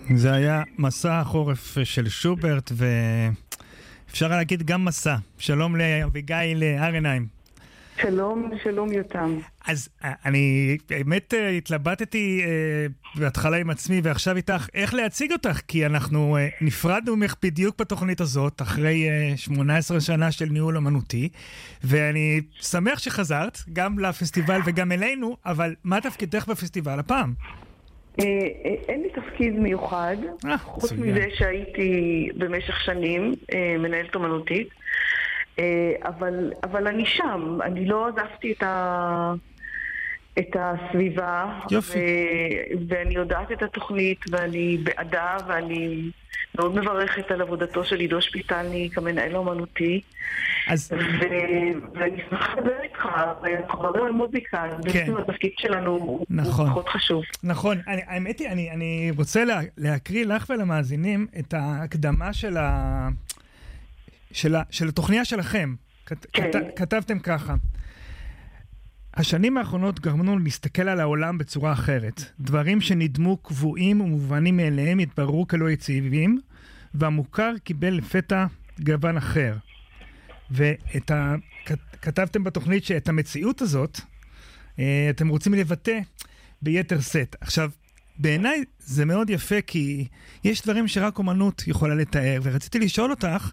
זה היה מסע החורף של שוברט, ואפשר להגיד גם מסע. שלום לאביגיל ארנהיים. שלום יותם. אז אני באמת התלבטתי בהתחלה עם עצמי ועכשיו איתך איך להציג אותך, כי אנחנו נפרדנו ממך בדיוק בתוכנית הזאת אחרי 18 שנה של ניהול אמנותי, ואני שמח שחזרת גם לפסטיבל וגם אלינו, אבל מה תפקידך בפסטיבל הפעם? אין לי תפקיד מיוחד, חוץ מזה שהייתי במשך שנים מנהלת אמנותית, אבל אני שם, אני לא עזבתי את הסביבה, ואני יודעת את התוכנית, ואני בעדה, ואני מאוד מברכת על עבודתו של עידו שפיטלני כמנהל אמנותי, ואני שמחה לדבר איתך, ואנחנו מדברים על מוזיקה, בעצם התפקיד שלנו הוא פחות חשוב. נכון, האמת היא, אני רוצה להקריא לך ולמאזינים את ההקדמה של התוכניה שלכם. כתבתם ככה: השנים האחרונות גרמנו להסתכל על העולם בצורה אחרת. דברים שנדמו קבועים ומובנים מאליהם התבררו כלא יציבים, והמוכר קיבל לפתע גוון אחר. כתבתם בתוכנית שאת המציאות הזאת אתם רוצים לבטא ביתר סט. עכשיו, בעיניי זה מאוד יפה, כי יש דברים שרק אומנות יכולה לתאר, ורציתי לשאול אותך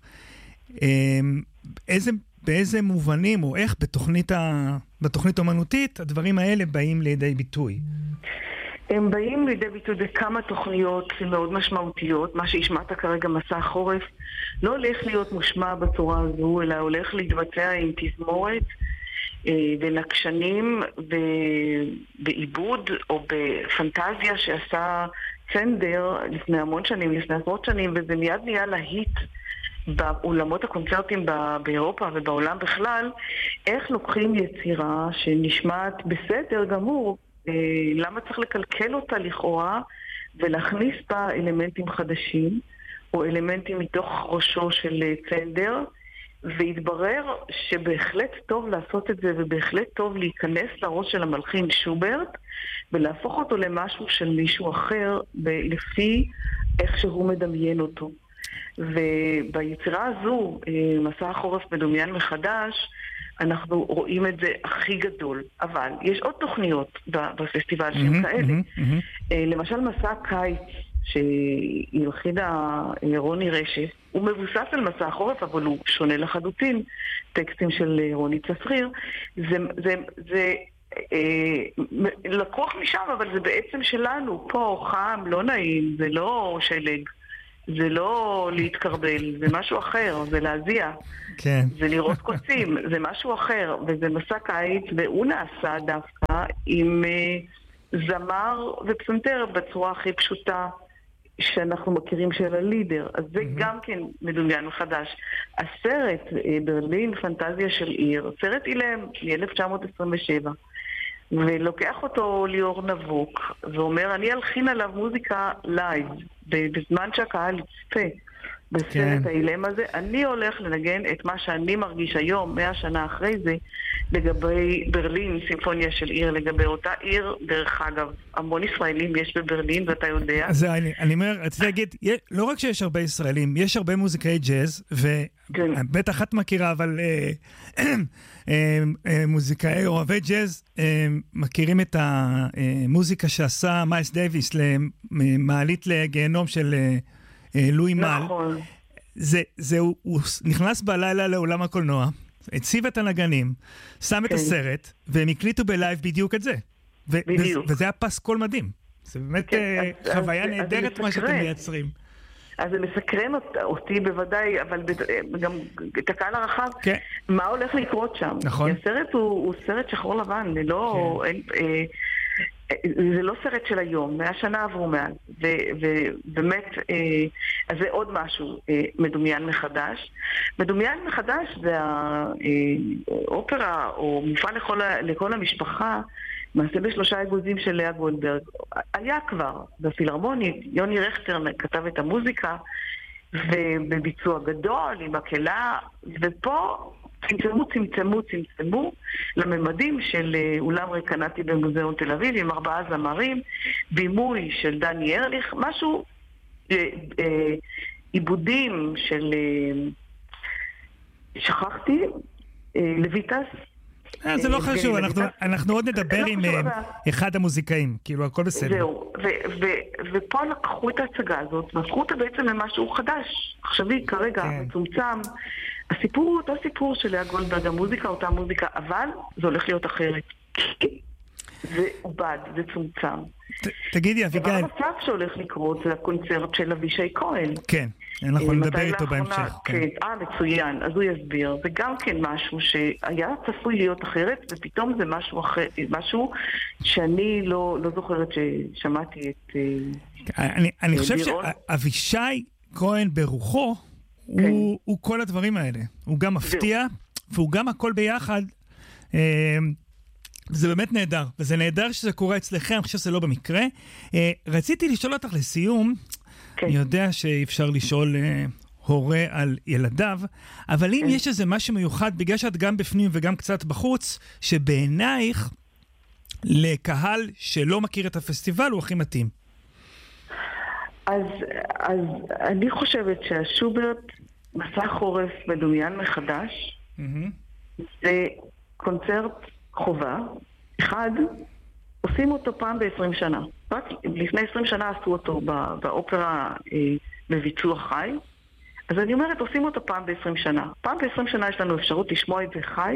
באיזה מובנים או איך בתוכנית אומנותית הדברים האלה באים לידי ביטוי. הם באים לידי ביטוי בכמה תוכניות מאוד משמעותיות. מה שהשמעת כרגע, מסע החורף, לא הולך להיות מושמע בצורה הזו, אלא הולך להתבצע עם תזמורת ונקשנים בעיבוד או בפנטזיה שעשה צנדר לפני המון שנים, לפני עשרות שנים, וזה מיד נהיה להיט באולמות הקונצרטים באירופה ובעולם בכלל. איך לוקחים יצירה שנשמעת בסדר גמור, למה צריך לקלקל אותה לכאורה ולהכניס בה אלמנטים חדשים או אלמנטים מתוך ראשו של צנדר, והתברר שבהחלט טוב לעשות את זה, ובהחלט טוב להיכנס לראש של המלחין שוברט ולהפוך אותו למשהו של מישהו אחר לפי איך שהוא מדמיין אותו. וביצירה הזו, מסע החורף מדומיין מחדש, אנחנו רואים את זה הכי גדול. אבל יש עוד תוכניות בפסטיבל שהם כאלה. למשל מסע הקיץ שהלחינה רוני רשף, הוא מבוסס על מסע החורף, אבל הוא שונה לחלוטין. טקסטים של רוני צפריר, זה לקוח משם, אבל זה בעצם שלנו. פה חם, לא נעים, זה לא שלג, זה לא להתקרבל, זה משהו אחר, זה להזיע, כן. זה לראות קוצים, זה משהו אחר, וזה מסע קיץ, והוא נעשה דווקא עם זמר ופסנתר בצורה הכי פשוטה שאנחנו מכירים של הלידר. אז זה גם כן מדומיין מחדש. הסרט ברלין פנטזיה של עיר, סרט אילם מ-1927, ולוקח אותו ליאור נבוק ואומר, אני אלחין עליו מוזיקה לייב בזמן שהקהל יצפה בסרט האילם הזה. אני הולך לנגן את מה שאני מרגיש היום 100 שנה אחרי זה לגבי ברלין, סימפוניה של עיר, לגבי אותה עיר. דרך אגב, המון ישראלים יש בברלין, ואתה יודע. אז אני אומר, רציתי להגיד, לא רק שיש הרבה ישראלים, יש הרבה מוזיקאי ג'אז, ובטח את מכירה, אבל מוזיקאי אוהבי ג'אז מכירים את המוזיקה שעשה מיילס דייוויס למעלית לגיהנום של לואי מאל. נכון. הוא נכנס בלילה לעולם הקולנוע, הציב את הנגנים, שם את הסרט, והם הקליטו בלייב בדיוק את זה. וזה היה פסקול מדהים. זה באמת חוויה נהדרת מה שאתם מייצרים. אז זה מסקרן אותי בוודאי, אבל גם את הקהל הרחב, מה הולך לקרות שם. נכון. הסרט הוא סרט שחור לבן, זה לא סרט של היום, 100 שנה עברו מאז, ובאמת, אז זה עוד משהו מדומיין מחדש. מדומיין מחדש זה האופרה, או מופע לכל המשפחה, מעשה ב3 אגוזים של לאה גולדברג. היה כבר בפילהרמונית, יוני רכטר כתב את המוזיקה, ובביצוע גדול, עם מקהלה, ופה צמצמו לממדים של אולם רקנטי במוזיאון תל אביב עם 4 זמרים, בימוי של דני ארליך, משהו עיבודים של... שכחתי, לויטס. זה לא חשוב, אנחנו עוד נדבר עם אחד המוזיקאים, כאילו הכל בסדר. זהו, ופה לקחו את ההצגה הזאת, והפכו אותה בעצם למשהו חדש, עכשווי, כרגע, מצומצם. הסיפור הוא אותו סיפור של לאה גולדברג, המוזיקה אותה מוזיקה, אבל זה הולך להיות אחרת. זה עובד, זה צומצם. תגידי, אביגיל... דבר נוסף שהולך לקרות זה הקונצרט של אבישי כהן. כן, אנחנו נדבר איתו בהמשך. מצוין, אז הוא יסביר. זה גם כן משהו שהיה צפוי להיות אחרת, ופתאום זה משהו שאני לא זוכרת ששמעתי את... אני חושב שאבישי כהן ברוחו, הוא כל הדברים האלה. הוא גם מפתיע, והוא גם הכל ביחד. זה באמת נהדר, וזה נהדר שזה קורה אצלכם, אני חושב שזה לא במקרה. רציתי לשאול אותך לסיום, אני יודע שאי אפשר לשאול הורה על ילדיו, אבל אם יש איזה משהו מיוחד, בגלל שאת גם בפנים וגם קצת בחוץ, שבעינייך לקהל שלא מכיר את הפסטיבל הוא הכי מתאים. אז אני חושבת שהשוברט מסע חורף מדומיין מחדש, זה קונצרט חובה. אחד, עושים אותו פעם ב-20 שנה. רק לפני 20 שנה עשו אותו באופרה בביצוע חי. אז אני אומרת, עושים אותו פעם ב-20 שנה. פעם ב-20 שנה יש לנו אפשרות לשמוע את זה חי,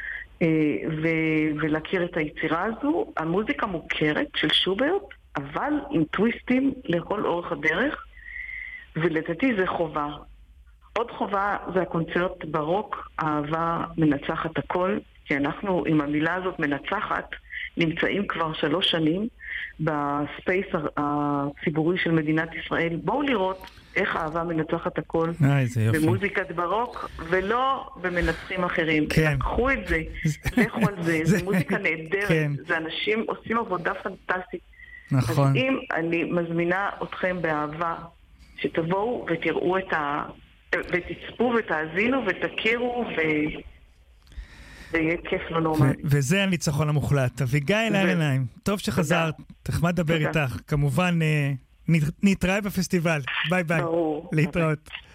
ולהכיר את היצירה הזו. המוזיקה מוכרת של שוברט, אבל עם טוויסטים לכל אורך הדרך, ולדעתי זה חובה. עוד חובה זה הקונצרט ברוק, אהבה מנצחת הכל, כי אנחנו עם המילה הזאת מנצחת, נמצאים כבר 3 שנים בספייס הציבורי של מדינת ישראל. בואו לראות איך אהבה מנצחת הכל במוזיקת ברוק, ולא במנצחים אחרים. לקחו את זה, לכו על זה, זה מוזיקה נהדרת, זה אנשים עושים עבודה פנטסטית. נכון. אז אם אני מזמינה אתכם באהבה, שתבואו ותראו ותצפו ותאזינו ותכירו זה יהיה כיף לא נורמלי. וזה הניצחון המוחלט. אביגיל אהרנהיים, טוב שחזרת, תחמד לדבר איתך. כמובן, נתראה בפסטיבל. ביי ביי. להתראות.